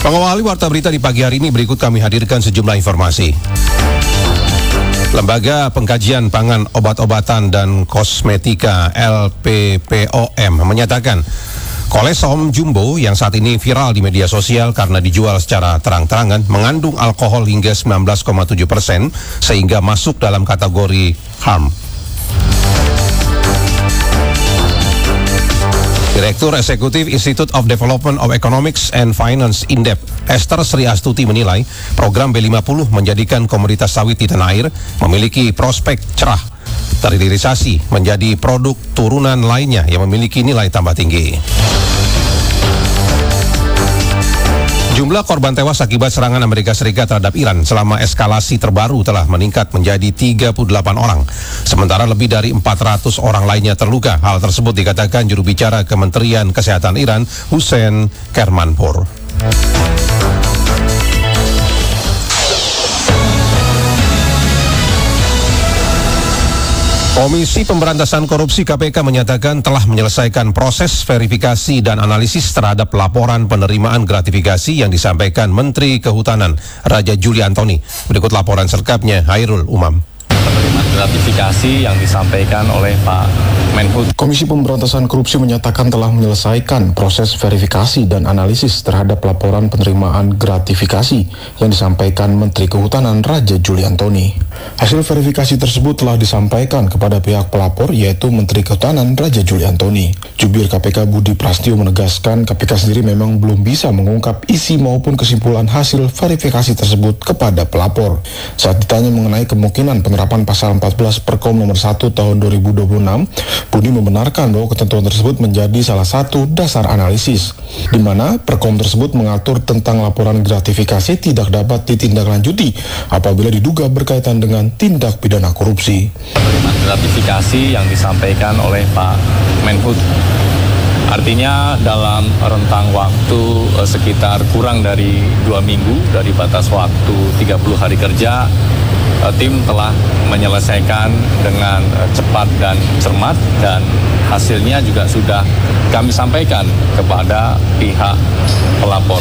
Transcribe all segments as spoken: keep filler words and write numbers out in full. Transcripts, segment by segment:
Mengawali warta berita di pagi hari ini, berikut kami hadirkan sejumlah informasi. Lembaga Pengkajian Pangan, Obat-obatan dan Kosmetika L P P O M menyatakan Kolesom Jumbo yang saat ini viral di media sosial karena dijual secara terang-terangan mengandung alkohol hingga sembilan belas koma tujuh persen sehingga masuk dalam kategori harm. Direktur Eksekutif Institute of Development of Economics and Finance Indep, Esther Sri Astuti menilai program B lima puluh menjadikan komoditas sawit di tanah air memiliki prospek cerah terhilirisasi menjadi produk turunan lainnya yang memiliki nilai tambah tinggi. Jumlah korban tewas akibat serangan Amerika Serikat terhadap Iran selama eskalasi terbaru telah meningkat menjadi tiga puluh delapan orang. Sementara lebih dari empat ratus orang lainnya terluka. Hal tersebut dikatakan juru bicara Kementerian Kesehatan Iran, Hussein Kermanpour. Komisi Pemberantasan Korupsi K P K menyatakan telah menyelesaikan proses verifikasi dan analisis terhadap laporan penerimaan gratifikasi yang disampaikan Menteri Kehutanan Raja Juli Antoni. Berikut laporan selengkapnya, Hairul Umam. Penerimaan gratifikasi yang disampaikan oleh Pak Menhub. Komisi Pemberantasan Korupsi menyatakan telah menyelesaikan proses verifikasi dan analisis terhadap laporan penerimaan gratifikasi yang disampaikan Menteri Kehutanan Raja Juli Antoni. Hasil verifikasi tersebut telah disampaikan kepada pihak pelapor yaitu Menteri Kehutanan Raja Juli Antoni. Jubir K P K Budi Prasetyo menegaskan K P K sendiri memang belum bisa mengungkap isi maupun kesimpulan hasil verifikasi tersebut kepada pelapor. Saat ditanya mengenai kemungkinan penerapan pasal empat belas Perkom nomor satu tahun dua ribu dua puluh enam, Budi membenarkan bahwa ketentuan tersebut menjadi salah satu dasar analisis, di mana Perkom tersebut mengatur tentang laporan gratifikasi tidak dapat ditindaklanjuti apabila diduga berkaitan dengan tindak pidana korupsi. Penerimaan gratifikasi yang disampaikan oleh Pak Menhub, artinya dalam rentang waktu eh, sekitar kurang dari dua minggu dari batas waktu tiga puluh hari kerja, eh, tim telah menyelesaikan dengan eh, cepat dan cermat dan hasilnya juga sudah kami sampaikan kepada pihak pelapor.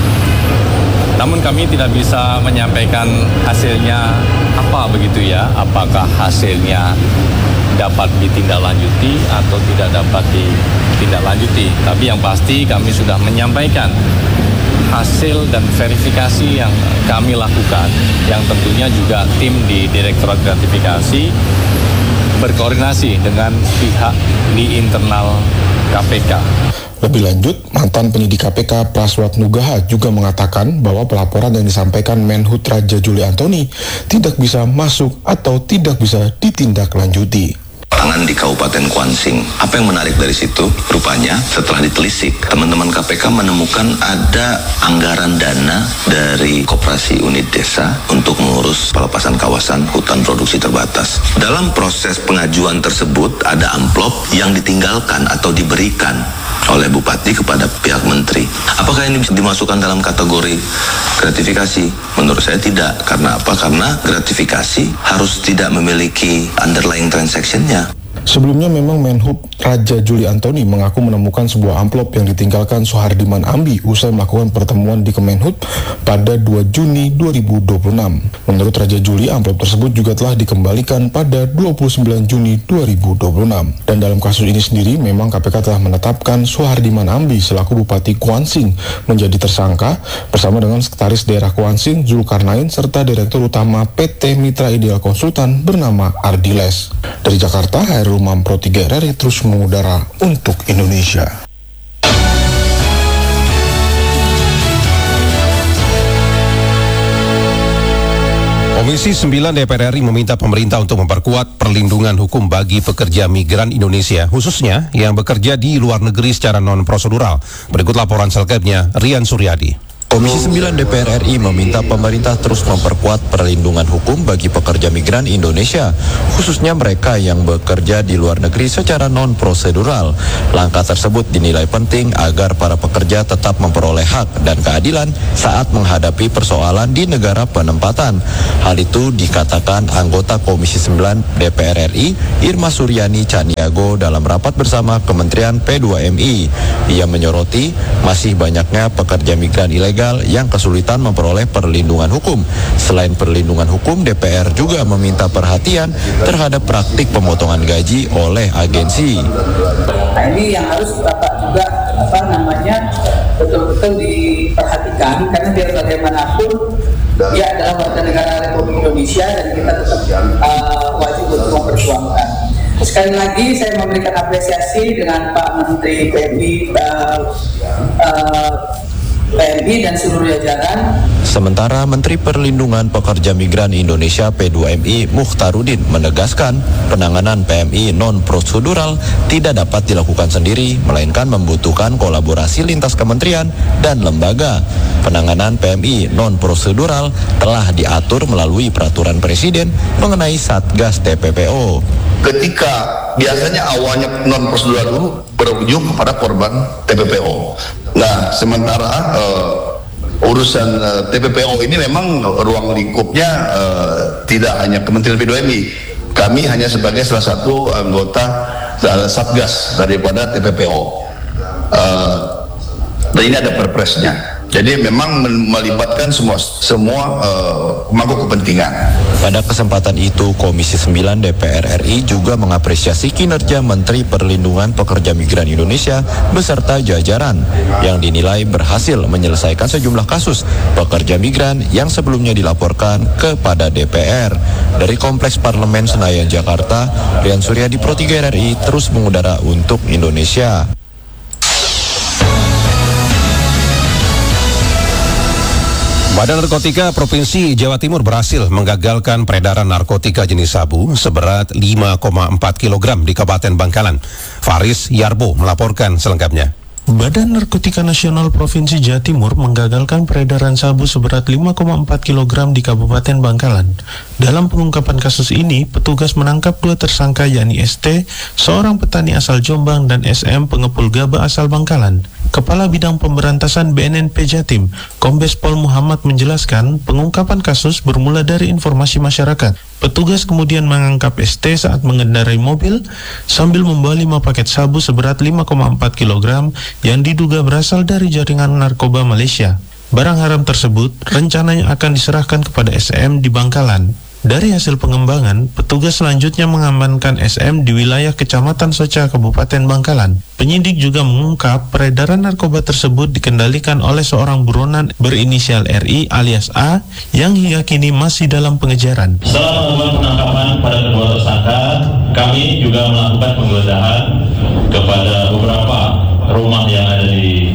Namun kami tidak bisa menyampaikan hasilnya apa begitu ya, apakah hasilnya dapat ditindaklanjuti atau tidak dapat ditindaklanjuti. Tapi yang pasti kami sudah menyampaikan hasil dan verifikasi yang kami lakukan, yang tentunya juga tim di Direktorat Gratifikasi berkoordinasi dengan pihak di internal K P K. Lebih lanjut, mantan penyidik K P K Praswat Nugaha juga mengatakan bahwa pelaporan yang disampaikan Menhub Raja Juli Antoni tidak bisa masuk atau tidak bisa ditindaklanjuti. Pangan di Kabupaten Kuansing. Apa yang menarik dari situ? Rupanya setelah ditelisik, teman-teman K P K menemukan ada anggaran dana dari Koperasi Unit Desa untuk mengurus pelepasan kawasan hutan produksi terbatas. Dalam proses pengajuan tersebut ada amplop yang ditinggalkan atau diberikan oleh Bupati kepada pihak Menteri. Apakah ini bisa dimasukkan dalam kategori gratifikasi? Menurut saya tidak. Karena apa? Karena gratifikasi harus tidak memiliki underlying transaction-nya. Sebelumnya memang Menhub Raja Juli Antoni mengaku menemukan sebuah amplop yang ditinggalkan Soehardiman Ambi usai melakukan pertemuan di Kemenhub pada dua Juni dua ribu dua puluh enam. Menurut Raja Juli, amplop tersebut juga telah dikembalikan pada dua puluh sembilan Juni dua ribu dua puluh enam. Dan dalam kasus ini sendiri memang K P K telah menetapkan Soehardiman Ambi selaku Bupati Kuansing menjadi tersangka bersama dengan Sekretaris Daerah Kuansing Zulkarnain serta Direktur Utama P T Mitra Ideal Konsultan bernama Ardiles. Dari Jakarta, Hairul Umam Pro tiga R R I terus mengudara untuk Indonesia. Komisi sembilan D P R R I meminta pemerintah untuk memperkuat perlindungan hukum bagi pekerja migran Indonesia, khususnya yang bekerja di luar negeri secara non-prosedural. Berikut laporan selengkapnya, Rian Suryadi. Komisi sembilan D P R R I meminta pemerintah terus memperkuat perlindungan hukum bagi pekerja migran Indonesia, khususnya mereka yang bekerja di luar negeri secara non-prosedural. Langkah tersebut dinilai penting agar para pekerja tetap memperoleh hak dan keadilan saat menghadapi persoalan di negara penempatan. Hal itu dikatakan anggota Komisi sembilan D P R R I, Irma Suryani Caniago dalam rapat bersama Kementerian P dua M I. Ia menyoroti masih banyaknya pekerja migran ilegal ilegal yang kesulitan memperoleh perlindungan hukum. Selain perlindungan hukum, D P R juga meminta perhatian terhadap praktik pemotongan gaji oleh agensi. Nah, ini yang harus Bapak juga apa namanya betul-betul diperhatikan, karena biar bagaimanapun dia adalah warga negara Republik Indonesia dan kita tetap uh, wajib untuk memperjuangkan. Sekali lagi saya memberikan apresiasi dengan Pak Menteri P M I, uh, uh, P M I dan seluruh jajaran. Sementara Menteri Perlindungan Pekerja Migran Indonesia P dua M I Mukhtarudin menegaskan penanganan P M I non-prosedural tidak dapat dilakukan sendiri, melainkan membutuhkan kolaborasi lintas kementerian dan lembaga. Penanganan P M I non-prosedural telah diatur melalui peraturan Presiden mengenai Satgas T P P O. Ketika biasanya awalnya non-prosedural dulu berujung kepada korban T P P O. Nah, sementara uh, urusan uh, T P P O ini memang ruang lingkupnya uh, tidak hanya Kementerian P dua M I. Kami hanya sebagai salah satu anggota uh, Satgas daripada T P P O. Uh, dan ini ada perpresnya. Jadi memang melibatkan semua semua uh, pemangku kepentingan. Pada kesempatan itu, Komisi sembilan D P R R I juga mengapresiasi kinerja Menteri Perlindungan Pekerja Migran Indonesia beserta jajaran yang dinilai berhasil menyelesaikan sejumlah kasus pekerja migran yang sebelumnya dilaporkan kepada D P R. Dari Kompleks Parlemen Senayan, Jakarta, Rian Suryadi, Pro tiga R R I terus mengudara untuk Indonesia. Badan Narkotika Provinsi Jawa Timur berhasil menggagalkan peredaran narkotika jenis sabu seberat lima koma empat kilogram di Kabupaten Bangkalan. Faris Yarbo melaporkan selengkapnya. Badan Narkotika Nasional Provinsi Jawa Timur menggagalkan peredaran sabu seberat lima koma empat kilogram di Kabupaten Bangkalan. Dalam pengungkapan kasus ini, petugas menangkap dua tersangka yakni S T, seorang petani asal Jombang, dan S M, pengepul gabah asal Bangkalan. Kepala Bidang Pemberantasan B N N P Jatim, Kombes Pol Muhammad menjelaskan pengungkapan kasus bermula dari informasi masyarakat. Petugas kemudian menangkap S T saat mengendarai mobil sambil membawa lima paket sabu seberat lima koma empat kilogram yang diduga berasal dari jaringan narkoba Malaysia. Barang haram tersebut rencananya akan diserahkan kepada S M di Bangkalan. Dari hasil pengembangan, petugas selanjutnya mengamankan S M di wilayah Kecamatan Soca, Kabupaten Bangkalan. Penyidik juga mengungkap peredaran narkoba tersebut dikendalikan oleh seorang buronan berinisial R I alias A yang hingga kini masih dalam pengejaran. Setelah melakukan penangkapan pada kedua tersangka, kami juga melakukan penggeledahan kepada beberapa rumah yang ada di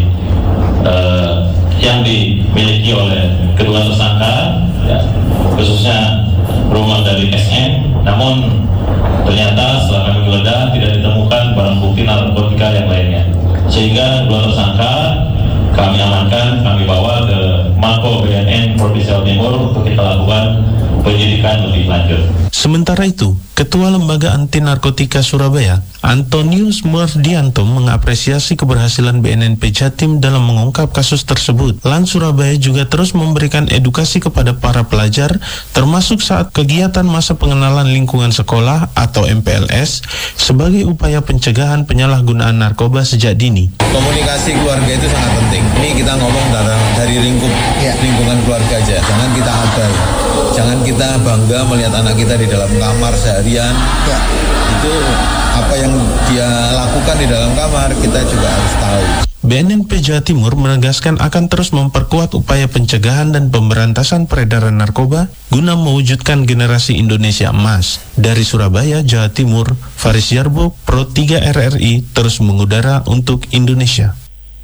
uh, yang dimiliki oleh kedua tersangka, ya, khususnya rumah dari S M, namun ternyata setelah kami menggeledah tidak ditemukan barang bukti narkotika yang lainnya, sehingga dua tersangka kami amankan, kami bawa ke Mako B N N Provinsi Jawa Timur untuk kita lakukan penyidikan lebih lanjut. Sementara itu, Ketua Lembaga Anti Narkotika Surabaya, Antonius Murdianto, mengapresiasi keberhasilan B N N P Jatim dalam mengungkap kasus tersebut. Lan Surabaya juga terus memberikan edukasi kepada para pelajar, termasuk saat kegiatan masa pengenalan lingkungan sekolah atau M P L S, sebagai upaya pencegahan penyalahgunaan narkoba sejak dini. Komunikasi keluarga itu sangat penting. Ini kita ngomong dari, dari lingkup, ya. lingkungan keluarga aja. Jangan kita abai. Jangan kita bangga melihat anak kita di dalam kamar seharian. Ya. Itu apa yang dia lakukan di dalam kamar, kita juga harus tahu. B N N P Jawa Timur menegaskan akan terus memperkuat upaya pencegahan dan pemberantasan peredaran narkoba guna mewujudkan generasi Indonesia emas. Dari Surabaya, Jawa Timur, Faris Yarbo, Pro tiga R R I terus mengudara untuk Indonesia.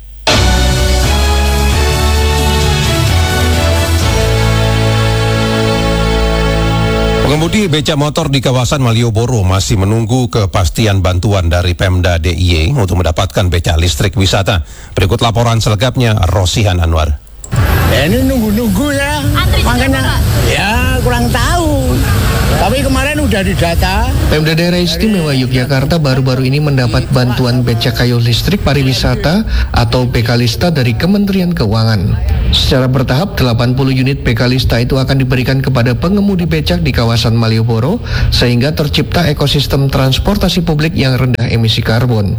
Pengemudi becak motor di kawasan Malioboro masih menunggu kepastian bantuan dari Pemda D I Y untuk mendapatkan becak listrik wisata. Berikut laporan selengkapnya Rosihan Anwar. Ya, ini nunggu-nunggu ya, antri makanya ya kurang tahu. Tapi kemarin udah didata. Pemda Daerah Istimewa Yogyakarta baru-baru ini mendapat bantuan becak kayu listrik pariwisata atau Bekalista dari Kementerian Keuangan. Secara bertahap, delapan puluh unit Bekalista itu akan diberikan kepada pengemudi becak di kawasan Malioboro sehingga tercipta ekosistem transportasi publik yang rendah emisi karbon.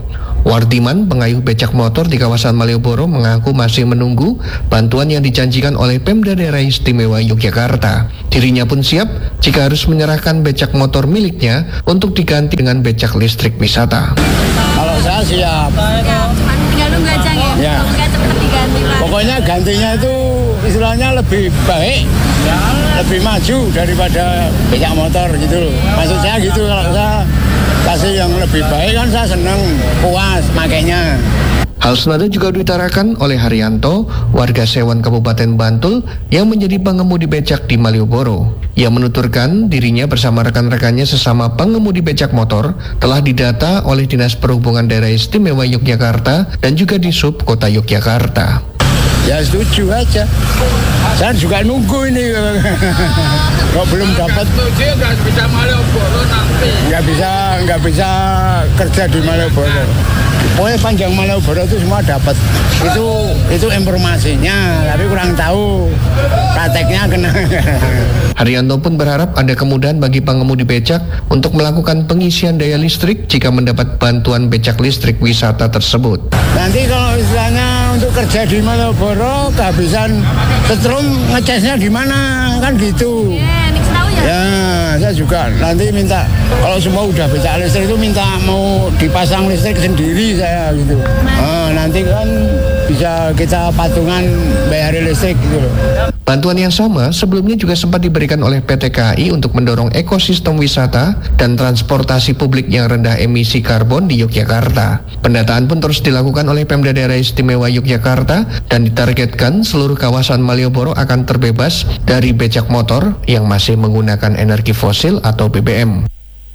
Wardiman, pengayuh becak motor di kawasan Malioboro, mengaku masih menunggu bantuan yang dijanjikan oleh Pemda Daerah Istimewa Yogyakarta. Dirinya pun siap jika harus menyerahkan becak motor miliknya untuk diganti dengan becak listrik wisata. Kalau saya siap. Cuma tinggal nunggu aja ya? Ya. Semoga cepat diganti, Pak. Pokoknya gantinya itu istilahnya lebih baik, lebih maju daripada becak motor gitu loh. Maksud saya gitu, kalau saya kasih yang lebih baik kan saya seneng, puas makanya. Hal senada juga diutarakan oleh Haryanto, warga Sewan Kabupaten Bantul yang menjadi pengemudi becak di Malioboro. Ia menuturkan dirinya bersama rekan-rekannya sesama pengemudi becak motor telah didata oleh Dinas Perhubungan Daerah Istimewa Yogyakarta dan juga di Sub Kota Yogyakarta. Ya setuju aja. Saya juga nunggu ini. Kok belum dapat? Setuju nggak bisa Malioboro nanti. Nggak bisa, nggak bisa kerja di Malioboro. Pokoknya panjang Malioboro itu semua dapat. Itu itu informasinya, tapi kurang tahu prakteknya kena. Haryanto pun berharap ada kemudahan bagi pengemudi becak untuk melakukan pengisian daya listrik jika mendapat bantuan becak listrik wisata tersebut. Nanti kalau istilahnya untuk kerja di Malioboro kehabisan setrum, ngecasnya di mana kan gitu. Ya, saya juga nanti minta kalau semua udah becak listrik itu minta mau dipasang listrik sendiri saya gitu. Nah, nanti kan bisa kita patungan bayar listrik gitu loh. Bantuan yang sama sebelumnya juga sempat diberikan oleh P T K A I untuk mendorong ekosistem wisata dan transportasi publik yang rendah emisi karbon di Yogyakarta. Pendataan pun terus dilakukan oleh Pemda Daerah Istimewa Yogyakarta dan ditargetkan seluruh kawasan Malioboro akan terbebas dari becak motor yang masih menggunakan energi fosil atau B B M.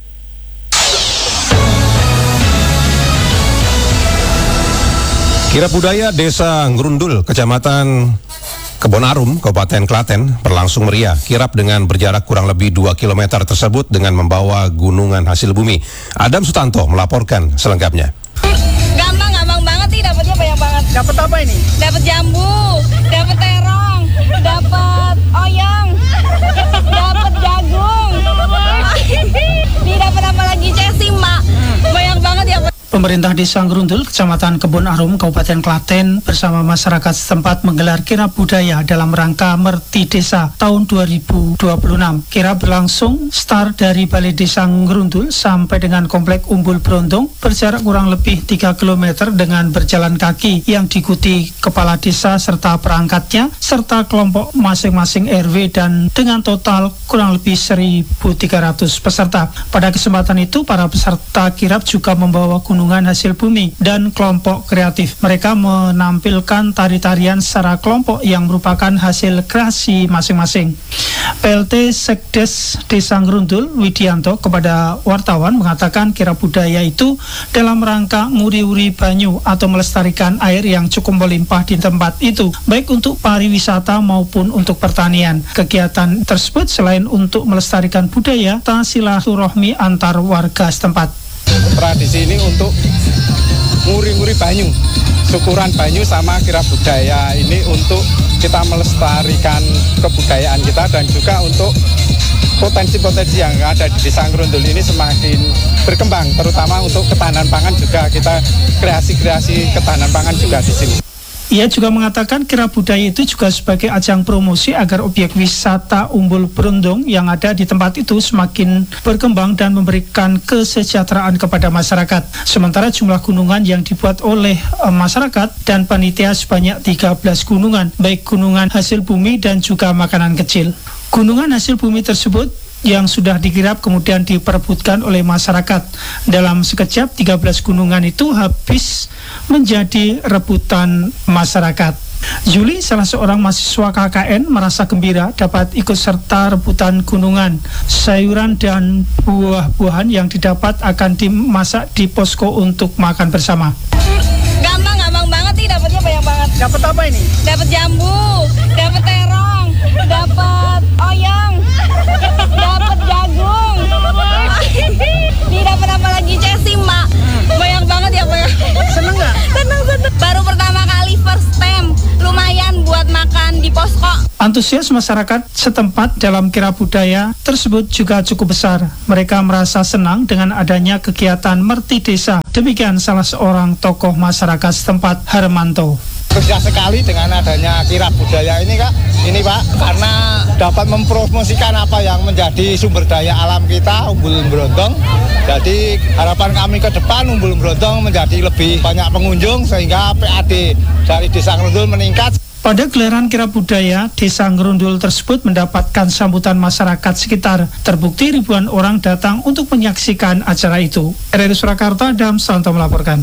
Kirap budaya Desa Ngrundul, Kecamatan Kebonarum, Kabupaten Klaten berlangsung meriah. Kirap dengan berjarak kurang lebih dua kilometer tersebut dengan membawa gunungan hasil bumi. Adam Sutanto melaporkan selengkapnya. Gampang, gampang banget sih, dapatnya banyak banget. Dapat apa ini? Dapat jambu, dapat terong, dapat oyong, dapat jagung. Ini dapat apa lagi, Cesi, Mak? Banyak banget ya, Pak. Pemerintah Desa Ngrundul, Kecamatan Kebonarum, Kabupaten Klaten bersama masyarakat setempat menggelar kirap budaya dalam rangka Merti Desa tahun dua ribu dua puluh enam. Kirap berlangsung start dari Balai Desa Ngrundul sampai dengan Komplek Umbul Brondong berjarak kurang lebih tiga kilometer dengan berjalan kaki yang diikuti kepala desa serta perangkatnya serta kelompok masing-masing R W dan dengan total kurang lebih seribu tiga ratus peserta. Pada kesempatan itu para peserta kirap juga membawa gunungan hasil bumi dan kelompok kreatif. Mereka menampilkan tari-tarian secara kelompok yang merupakan hasil kreasi masing-masing. P L T Sekdes Desa Ngrundul Widianto kepada wartawan mengatakan kirap budaya itu dalam rangka nguri-uri banyu atau melestarikan air yang cukup melimpah di tempat itu, baik untuk pariwisata maupun untuk pertanian. Kegiatan tersebut selain untuk melestarikan budaya, silaturahmi antar warga setempat. Tradisi ini untuk nguri-nguri banyu, syukuran banyu sama kirap budaya ini untuk kita melestarikan kebudayaan kita dan juga untuk potensi-potensi yang ada di Desa Ngrundul ini semakin berkembang, terutama untuk ketahanan pangan juga kita kreasi-kreasi ketahanan pangan juga di sini. Ia juga mengatakan kirap budaya itu juga sebagai ajang promosi agar objek wisata Umbul Brondong yang ada di tempat itu semakin berkembang dan memberikan kesejahteraan kepada masyarakat. Sementara jumlah gunungan yang dibuat oleh e, masyarakat dan panitia sebanyak tiga belas gunungan, baik gunungan hasil bumi dan juga makanan kecil. Gunungan hasil bumi tersebut yang sudah dikirap kemudian diperebutkan oleh masyarakat. Dalam sekejap tiga belas gunungan itu habis menjadi rebutan masyarakat. Juli, salah seorang mahasiswa K K N, merasa gembira dapat ikut serta rebutan gunungan. Sayuran dan buah-buahan yang didapat akan dimasak di posko untuk makan bersama. Gampang, gampang banget sih, dapatnya banyak banget. Dapat apa ini? Dapat jambu, dapat terong, dapat oyong, dapat jagung. Ini dapat apa lagi, Cesi, Mak? Banyak banget ya, Pak. Seneng nggak? Seneng, seneng. Baru pertama kali first time, lumayan buat makan di posko. Antusias masyarakat setempat dalam kirab budaya tersebut juga cukup besar. Mereka merasa senang dengan adanya kegiatan Merti Desa. Demikian salah seorang tokoh masyarakat setempat, Harmanto. Antusias sekali dengan adanya kirab budaya ini Kak, ini Pak, karena dapat mempromosikan apa yang menjadi sumber daya alam kita, Umbul Brondong. Jadi harapan kami ke depan Umbul Brondong menjadi lebih banyak pengunjung sehingga P A D dari Desa Ngerundul meningkat. Pada gelaran kirab budaya, Desa Ngerundul tersebut mendapatkan sambutan masyarakat sekitar. Terbukti ribuan orang datang untuk menyaksikan acara itu. R R I Surakarta, Adam Santo melaporkan.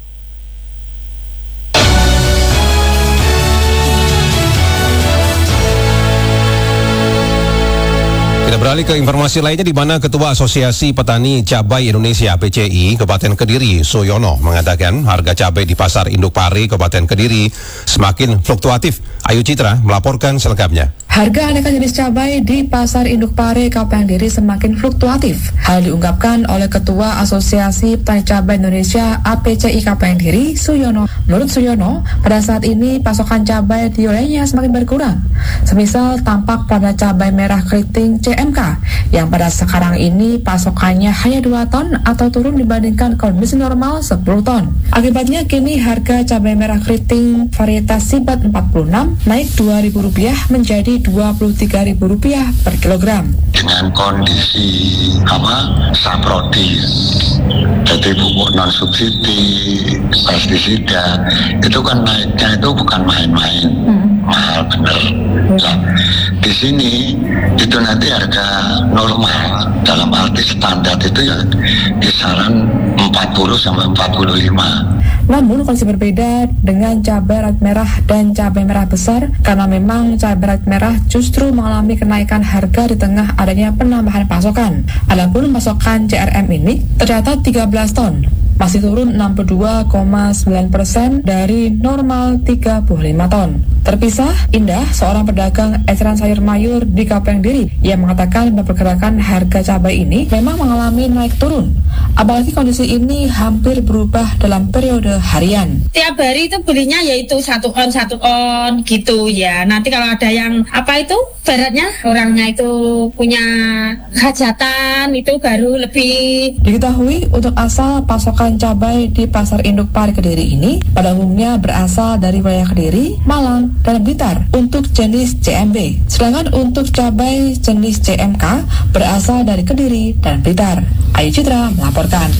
Kita beralih ke informasi lainnya di mana Ketua Asosiasi Petani Cabai Indonesia A P C I Kabupaten Kediri, Suyono, mengatakan harga cabai di Pasar Induk Pare Kabupaten Kediri semakin fluktuatif. Ayu Citra melaporkan selengkapnya. Harga aneka jenis cabai di Pasar Induk Pare Kabupaten Kediri semakin fluktuatif. Hal diungkapkan oleh Ketua Asosiasi Petani Cabai Indonesia A P C I Kabupaten Kediri, Suyono. Menurut Suyono, pada saat ini pasokan cabai di wilayahnya semakin berkurang. Semisal tampak pada cabai merah keriting C M K yang pada sekarang ini pasokannya hanya dua ton atau turun dibandingkan kondisi normal sepuluh ton. Akibatnya kini harga cabai merah keriting varietas Sibat empat puluh enam naik dua ribu rupiah menjadi dua puluh tiga ribu rupiah per kilogram. Dengan kondisi apa saprodis, jadi pupuk non subsidi, pestisida, itu kan naiknya itu bukan main-main, hmm. mahal bener. Nah, di sini itu nanti harga normal dalam arti standar itu ya kisaran empat puluh sampai empat puluh lima. Namun kondisi berbeda dengan cabai rawit merah dan cabai merah besar karena memang cabai rawit merah justru mengalami kenaikan harga di tengah adanya penambahan pasokan. Adapun pasokan C R M ini tercatat tiga belas ton, masih turun enam puluh dua koma sembilan persen dari normal tiga puluh lima ton. Terpisah, Indah, seorang pedagang eceran sayur mayur di Kabupaten Kediri, yang mengatakan bahwa pergerakan harga cabai ini memang mengalami naik turun. Apalagi kondisi ini hampir berubah dalam periode harian. Tiap hari itu belinya yaitu satu on satu on gitu ya. Nanti kalau ada yang apa itu beratnya orangnya itu punya hajatan itu baru lebih. Diketahui untuk asal pasokan cabai di Pasar Induk Pare Kediri ini pada umumnya berasal dari wilayah Kediri, Malang, dan Blitar untuk jenis C M B. Sedangkan untuk cabai jenis C M K berasal dari Kediri dan Blitar. Ayu Citra melaporkan.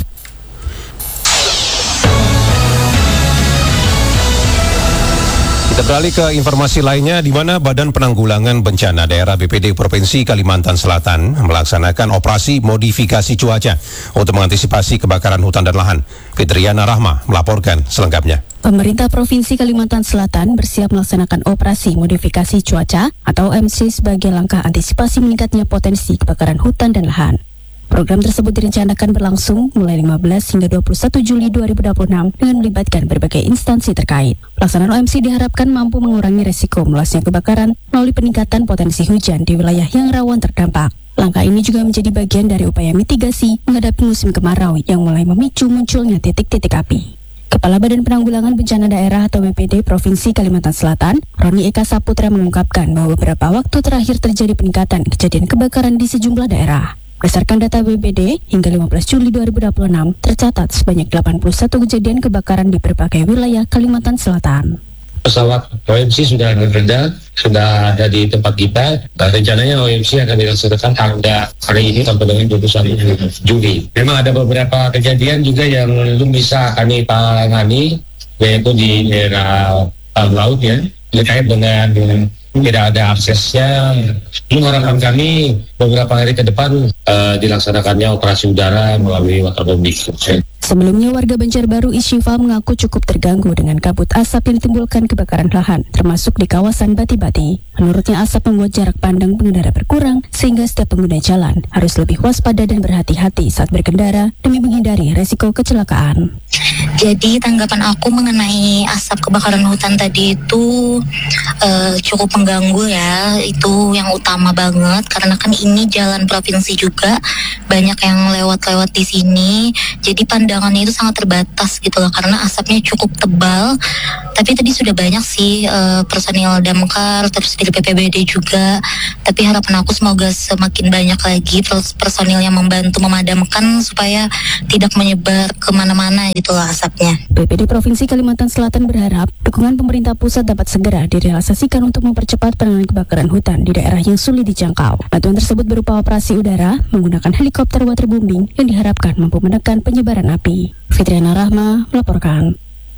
Kita beralih ke informasi lainnya di mana Badan Penanggulangan Bencana Daerah B P D Provinsi Kalimantan Selatan melaksanakan operasi modifikasi cuaca untuk mengantisipasi kebakaran hutan dan lahan. Fitriana Rahma melaporkan selengkapnya. Pemerintah Provinsi Kalimantan Selatan bersiap melaksanakan operasi modifikasi cuaca atau O M C sebagai langkah antisipasi meningkatnya potensi kebakaran hutan dan lahan. Program tersebut direncanakan berlangsung mulai lima belas hingga dua puluh satu Juli dua ribu dua puluh enam dengan melibatkan berbagai instansi terkait. Pelaksanaan O M C diharapkan mampu mengurangi resiko meluasnya kebakaran melalui peningkatan potensi hujan di wilayah yang rawan terdampak. Langkah ini juga menjadi bagian dari upaya mitigasi menghadapi musim kemarau yang mulai memicu munculnya titik-titik api. Kepala Badan Penanggulangan Bencana Daerah atau B P D Provinsi Kalimantan Selatan, Roni Eka Saputra mengungkapkan bahwa beberapa waktu terakhir terjadi peningkatan kejadian kebakaran di sejumlah daerah. Berdasarkan data B P D, hingga lima belas Juli dua ribu dua puluh enam, tercatat sebanyak delapan puluh satu kejadian kebakaran di berbagai wilayah Kalimantan Selatan. Pesawat O M C sudah bekerja, sudah ada di tempat kita. Nah, rencananya O M C akan dilaksanakan tanggal hari ini sampai dengan dua puluh satu Juli. Memang ada beberapa kejadian juga yang belum bisa kami tangani, yaitu di daerah laut ya, terkait dengan, dengan tidak ada aksesnya. Harapan kami beberapa hari ke depan uh, dilaksanakannya operasi udara melalui waterbombing. Sebelumnya, warga Banjarbaru Isyifa mengaku cukup terganggu dengan kabut asap yang ditimbulkan kebakaran lahan, termasuk di kawasan Bati-Bati. Menurutnya, asap membuat jarak pandang pengendara berkurang, sehingga setiap pengguna jalan harus lebih waspada dan berhati-hati saat berkendara demi menghindari resiko kecelakaan. Jadi tanggapan aku mengenai asap kebakaran hutan tadi itu uh, cukup mengganggu ya, itu yang utama banget karena kan ini jalan provinsi juga, banyak yang lewat-lewat di sini, jadi pandangan penerangannya itu sangat terbatas gitu loh, karena asapnya cukup tebal. Tapi tadi sudah banyak sih uh, personil damkar, terus dari B P B D juga. Tapi harapan aku semoga semakin banyak lagi personil yang membantu memadamkan supaya tidak menyebar kemana-mana gitu loh asapnya. B P D Provinsi Kalimantan Selatan berharap dukungan pemerintah pusat dapat segera direalisasikan untuk mempercepat penanganan kebakaran hutan di daerah yang sulit dijangkau. Bantuan tersebut berupa operasi udara menggunakan helikopter waterbombing yang diharapkan mampu menekan penyebaran api. Fitriana Rahma melaporkan.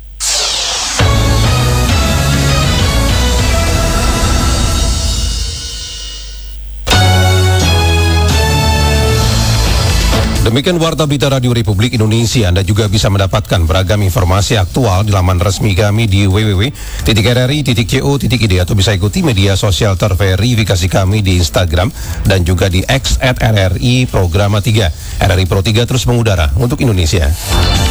Demikian Warta Berita Radio Republik Indonesia. Anda juga bisa mendapatkan beragam informasi aktual di laman resmi kami di w w w titik r r i titik co titik i d atau bisa ikuti media sosial terverifikasi kami di Instagram dan juga di X at R R I Programa tiga. R R I Pro tiga terus mengudara untuk Indonesia.